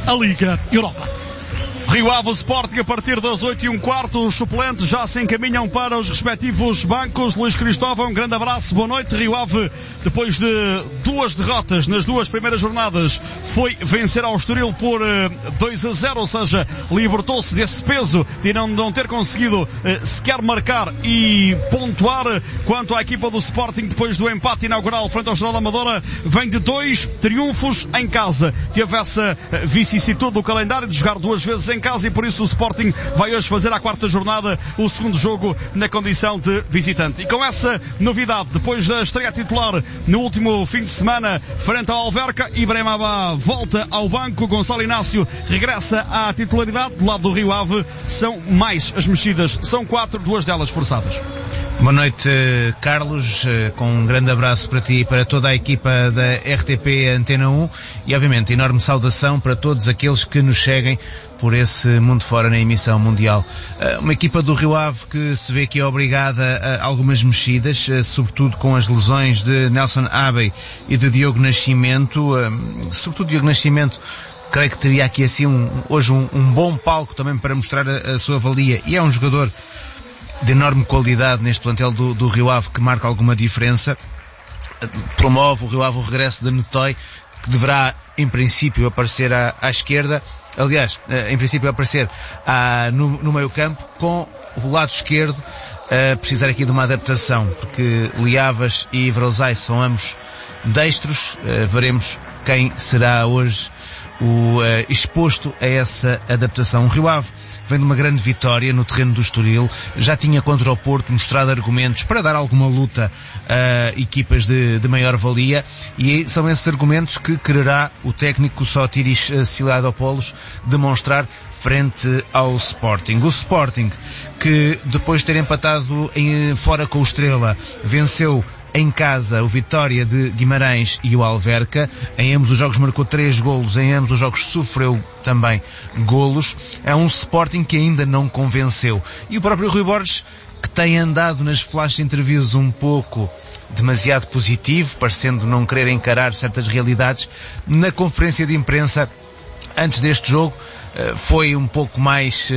a Liga Europa. Rio Ave Sporting, a partir das 8h15, os suplentes já se encaminham para os respectivos bancos. Luís Cristóvão, um grande abraço, boa noite. Rio Ave, depois de 2 derrotas nas 2 primeiras jornadas, foi vencer ao Estoril por 2-0, ou seja, libertou-se desse peso de não ter conseguido sequer marcar e pontuar. Quanto à equipa do Sporting, depois do empate inaugural frente ao Geral da Amadora, vem de 2 triunfos em casa. Teve essa vicissitude do calendário de jogar 2 vezes em casa e por isso o Sporting vai hoje fazer à 4ª jornada o segundo jogo na condição de visitante. E com essa novidade, depois da estreia titular no último fim de semana frente ao Alverca, Ibrahim Abá volta ao banco, Gonçalo Inácio regressa à titularidade. Do lado do Rio Ave são mais as mexidas, são 4, 2 delas forçadas. Boa noite, Carlos, com um grande abraço para ti e para toda a equipa da RTP Antena 1 e obviamente enorme saudação para todos aqueles que nos seguem por esse mundo fora na emissão mundial. Uma equipa do Rio Ave que se vê aqui obrigada a algumas mexidas, sobretudo com as lesões de Nelson Abbey e de Diogo Nascimento, sobretudo Diogo Nascimento. Creio que teria aqui assim hoje um bom palco também para mostrar a sua valia, e é um jogador de enorme qualidade neste plantel do Rio Ave, que marca alguma diferença. Promove o Rio Ave o regresso de Netoy, que deverá em princípio aparecer à esquerda, aliás, em princípio aparecer no meio campo, com o lado esquerdo a precisar aqui de uma adaptação, porque Liavas e Vrozai são ambos destros. Veremos quem será hoje o exposto a essa adaptação. O Rio Ave vem de uma grande vitória no terreno do Estoril, já tinha contra o Porto mostrado argumentos para dar alguma luta a equipas de maior valia, e são esses argumentos que quererá o técnico Sotiris Siladopoulos demonstrar frente ao Sporting. O Sporting, que depois de ter empatado fora com o Estrela, venceu em casa o Vitória de Guimarães e o Alverca. Em ambos os jogos marcou 3 golos, em ambos os jogos sofreu também golos. É um Sporting que ainda não convenceu. E o próprio Rui Borges, que tem andado nas flash interviews um pouco demasiado positivo, parecendo não querer encarar certas realidades, na conferência de imprensa antes deste jogo foi um pouco mais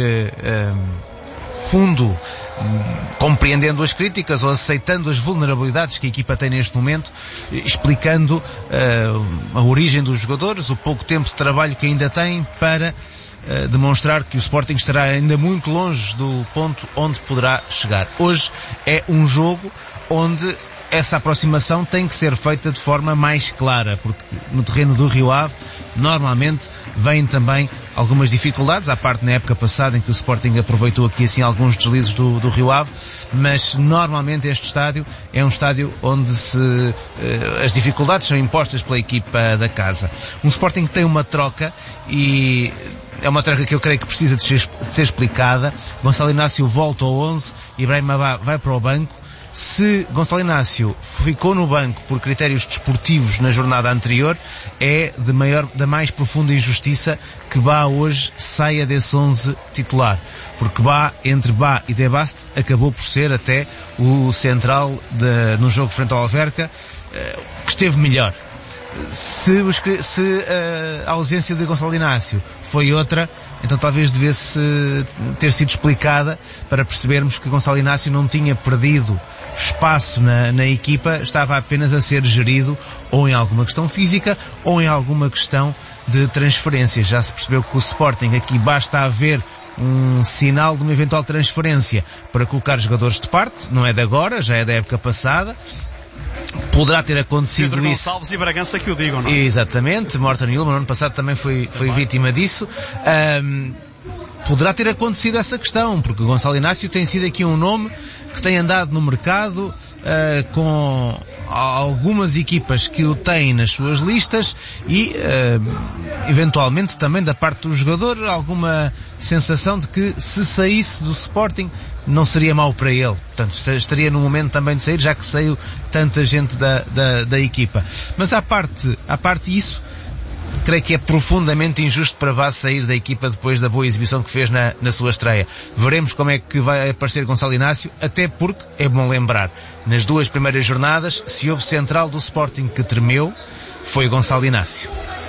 fundo, compreendendo as críticas ou aceitando as vulnerabilidades que a equipa tem neste momento, explicando a origem dos jogadores, o pouco tempo de trabalho que ainda tem para demonstrar que o Sporting estará ainda muito longe do ponto onde poderá chegar. Hoje é um jogo onde essa aproximação tem que ser feita de forma mais clara, porque no terreno do Rio Ave normalmente vêm também algumas dificuldades, à parte na época passada em que o Sporting aproveitou aqui assim alguns deslizes do Rio Ave, mas normalmente este estádio é um estádio onde as dificuldades são impostas pela equipa da casa. Um Sporting que tem uma troca, e é uma troca que eu creio que precisa de ser explicada. Gonçalo Inácio volta ao 11, Ibrahim Abá vai para o banco. Se Gonçalo Inácio ficou no banco por critérios desportivos na jornada anterior, é da mais profunda injustiça que Bá hoje saia desse 11 titular, porque Bá, entre Bá e De Bast, acabou por ser até o central no jogo frente ao Alverca, que esteve melhor. Se a ausência de Gonçalo Inácio foi outra, então talvez devesse ter sido explicada, para percebermos que Gonçalo Inácio não tinha perdido espaço na equipa, estava apenas a ser gerido ou em alguma questão física ou em alguma questão de transferência. Já se percebeu que o Sporting aqui basta haver um sinal de uma eventual transferência para colocar jogadores de parte, não é de agora, já é da época passada. Poderá ter acontecido Pedro isso. Gonçalves e Bragança que o digam, não é? Exatamente, Morten Yulman no ano passado também foi vítima disso. Poderá ter acontecido essa questão, porque o Gonçalo Inácio tem sido aqui um nome que tem andado no mercado com algumas equipas que o têm nas suas listas e eventualmente também da parte do jogador alguma sensação de que se saísse do Sporting não seria mau para ele. Portanto, estaria no momento também de sair, já que saiu tanta gente da equipa. Mas à parte isso, creio que é profundamente injusto para Vaz sair da equipa depois da boa exibição que fez na sua estreia. Veremos como é que vai aparecer Gonçalo Inácio, até porque, é bom lembrar, nas 2 primeiras jornadas, se houve central do Sporting que tremeu, foi Gonçalo Inácio.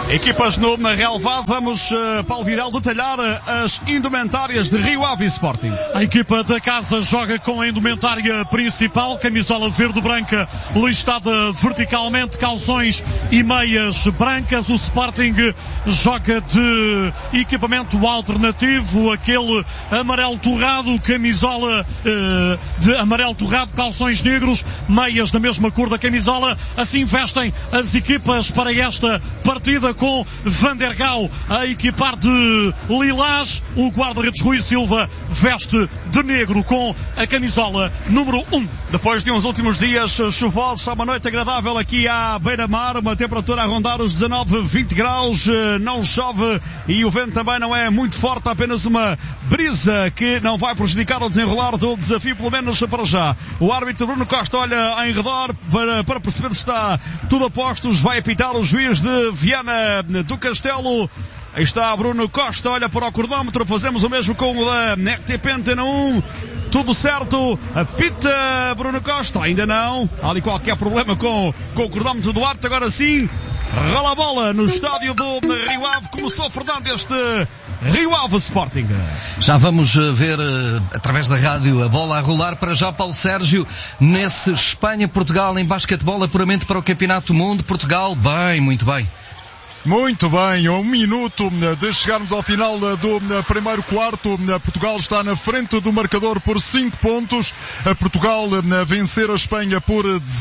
Equipas no relevado, vamos, Paulo Vidal, detalhar as indumentárias de Rio Ave Sporting. A equipa da casa joga com a indumentária principal, camisola verde-branca listada verticalmente, calções e meias brancas. O Sporting joga de equipamento alternativo, aquele amarelo torrado, camisola de amarelo torrado, calções negros, meias da mesma cor da camisola. Assim vestem as equipas para esta partida, com Van der Gaal a equipar de lilás. O guarda-redes Rui Silva veste de negro com a camisola número 1. Depois de uns últimos dias chuvosos, está uma noite agradável aqui à beira-mar, uma temperatura a rondar os 19, 20 graus, não chove e o vento também não é muito forte, apenas uma brisa que não vai prejudicar o desenrolar do desafio, pelo menos para já. O árbitro Bruno Costa olha em redor para perceber se está tudo a postos, vai apitar o juiz de Viana do Castelo. Aí está Bruno Costa, olha para o cronómetro, fazemos o mesmo com o da RTP Antena 1. Tudo certo, apita Bruno Costa, ainda não, há ali qualquer problema com o cronómetro do árbitro, agora sim, rola a bola no estádio do Rio Ave, começou Fernando este Rio Ave Sporting. Já vamos ver através da rádio a bola a rolar. Para já, Paulo Sérgio, nesse Espanha-Portugal em basquetebol, apuramento para o Campeonato do Mundo. Portugal, bem, muito bem. Muito bem, 1 minuto de chegarmos ao final do primeiro quarto. Portugal está na frente do marcador por 5 pontos. Portugal vencer a Espanha por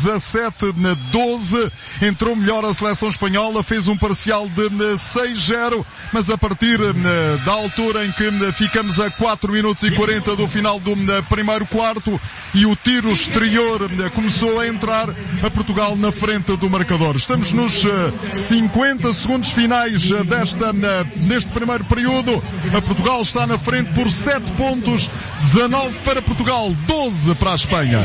17-12. Entrou melhor a seleção espanhola, fez um parcial de 6-0, mas a partir da altura em que ficamos a 4 minutos e 40 do final do primeiro quarto e o tiro exterior começou a entrar, a Portugal na frente do marcador. Estamos nos 50 segundos finais neste primeiro período. A Portugal está na frente por 7 pontos, 19 para Portugal, 12 para a Espanha.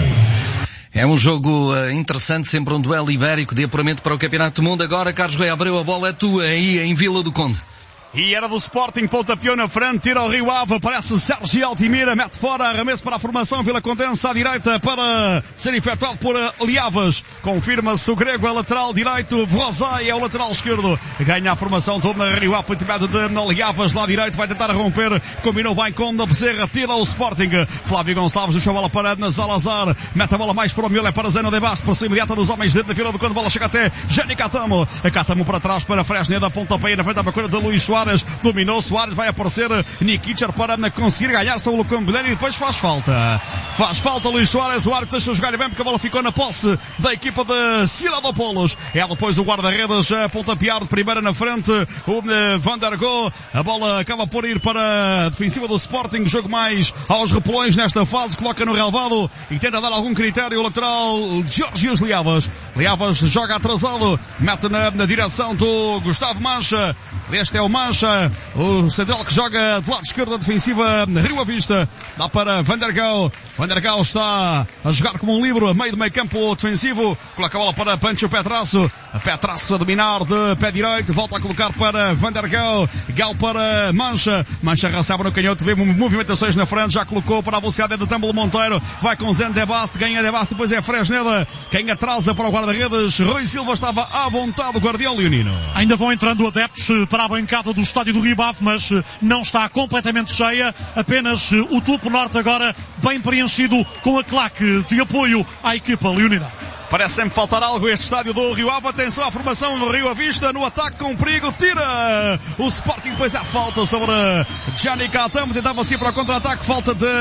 É um jogo interessante, sempre um duelo ibérico de apuramento para o Campeonato do Mundo. Agora, Carlos Rei Abreu, a bola é tua aí em Vila do Conde. E era do Sporting, pontapiou na frente, tira ao Rio Ave, aparece Sérgio Altimira, mete fora, arremesso para a formação, Vila Condense à direita para ser efetuado por Liavas. Confirma-se o grego a lateral direito, Vrozai é o lateral esquerdo. Ganha a formação toda na Rio Ave, intermédio de Liavas, lá direito, vai tentar romper, combinou bem com a Bezerra, tira o Sporting. Flávio Gonçalves deixa a bola para Salazar, mete a bola mais para o Miolo, é para Zeno de Bastos, pressão imediata dos homens dentro da Vila do Conde, bola chega até Jani Catamo. Catamo para trás para Fresneda, pontapé na frente da procura de Luís Soares. Dominou Soares, vai aparecer Nikicher para conseguir ganhar sobre o Cambedeiro e depois faz falta. Faz falta Luís Soares, o árbitro deixa jogar bem porque a bola ficou na posse da equipa de Siladopoulos. É depois o guarda-redes a pontapear de primeira na frente, o Van der Gaal. A bola acaba por ir para a defensiva do Sporting, jogo mais aos repelões nesta fase, coloca no relevado e tenta dar algum critério o lateral Georgios Liavas. Liavas joga atrasado, mete na direção do Gustavo Mancha. Este é o Mancha, o central que joga do lado esquerdo da defensiva Rio Avista. Dá para Van der Gaal. Van der Gaal está a jogar como um livro a meio do meio campo defensivo. Coloca a bola para Pancho Petrasso. Petrasso a dominar de pé direito. Volta a colocar para Van der Gaal. Gaal para Mancha. Mancha recebe no canhoto. Vê movimentações na frente. Já colocou para a velocidade de Tâmbolo Monteiro. Vai com Zen de Bast. Ganha de Bast. Depois é Fresneda. Quem atrasa para o guarda-redes. Rui Silva estava à vontade do guardião leonino. Ainda vão entrando adeptos para a bancada do estádio do Rio Ave, mas não está completamente cheia. Apenas o topo norte agora bem preenchido com a claque de apoio à equipa leonina. Parece sempre faltar algo este estádio do Rio Ave. Atenção à formação do Rio Avista no ataque com perigo. Tira o Sporting, depois há falta sobre Gianni Catamo. Tentava-se ir para o contra-ataque. Falta de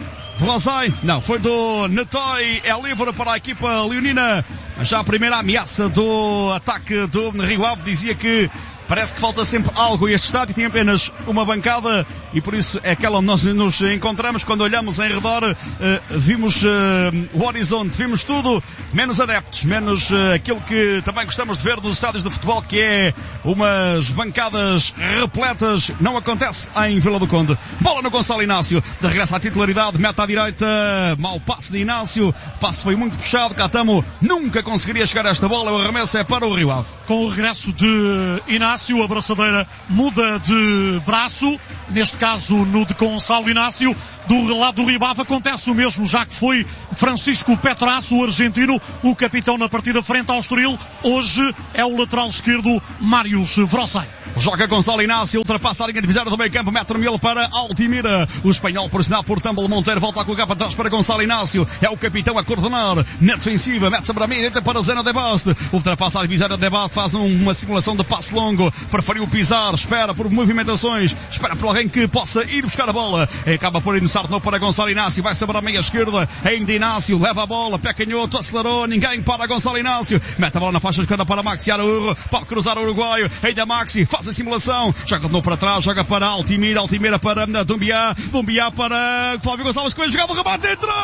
Vrozai. Não, foi do Netoy. É livre para a equipa leonina. Mas já a primeira ameaça do ataque do Rio Ave dizia que parece que falta sempre algo. Este estádio tem apenas uma bancada e por isso é aquela onde nós nos encontramos. Quando olhamos em redor, vimos o horizonte, vimos tudo, menos adeptos, menos aquilo que também gostamos de ver nos estádios de futebol, que é umas bancadas repletas. Não acontece em Vila do Conde. Bola no Gonçalo Inácio, de regresso à titularidade, mete à direita, mau passe de Inácio, o passe foi muito puxado, Catamo nunca conseguiria chegar a esta bola, o arremesso é para o Rio Ave. Com o regresso de Inácio, Inácio, a braçadeira muda de braço, neste caso no de Gonçalo Inácio. Do lado do Rio Ave acontece o mesmo, já que foi Francisco Petrasso, o argentino, o capitão na partida frente ao Estoril. Hoje é o lateral esquerdo Mários Vrossai. Joga Gonçalo Inácio, ultrapassa a linha divisória do meio campo, mete no miolo para Altimira. O espanhol pressionado por Tambel Monteiro, volta a colocar para trás para Gonçalo Inácio. É o capitão a coordenar, na defensiva, mete sobre a meia, entra para Zena de Baste. Ultrapassa a divisória de Baste, faz uma simulação de passe longo, preferiu pisar, espera por movimentações, espera por alguém que possa ir buscar a bola. Acaba por iniciar de novo para Gonçalo Inácio, vai sobre a meia esquerda, ainda Inácio, leva a bola, pé canhoto, acelerou, ninguém para Gonçalo Inácio. Mete a bola na faixa esquerda para Maxi Araújo, pode cruzar o uruguaio, ainda Maxi, faz a simulação, joga de novo para trás, joga para Altimira, Altimira para Dumbiá, Dumbiá para Flávio Gonçalves Coelho, jogava o remate, entrou!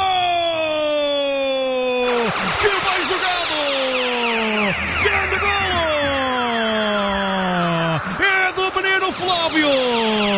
Que bem jogado! Grande golo! É do menino Flávio!